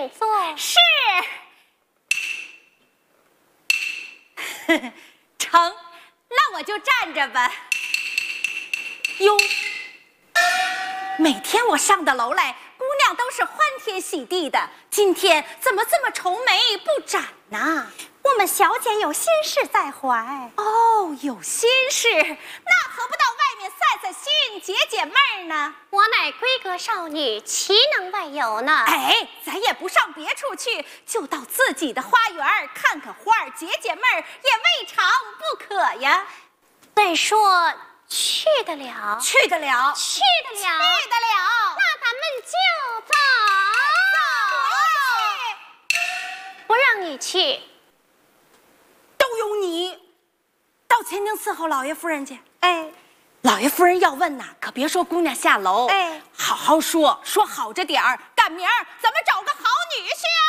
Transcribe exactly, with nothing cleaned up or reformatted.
请坐。 是。成，那我就站着吧。哟，每天我上到楼来，姑娘都是欢天喜地的，今天怎么这么愁眉不展呢？ 我们小姐有心事在怀。 哦，有心事，那何不到外面散散心，解解闷儿呢？ 我乃闺阁少女，岂能外游呢？ 哎，咱也不上别处去，就到自己的花园看看花，解解闷儿，也未尝不可呀。 再说去得了， 去得了， 去得了， 去得了。 那咱们就走。 走。 不让你去。 都有你，到前厅伺候老爷夫人去。 哎， 老爷夫人要问呐，可别说姑娘下楼， 哎， 好好说，说好着点儿，赶明儿咱们找个好女婿啊。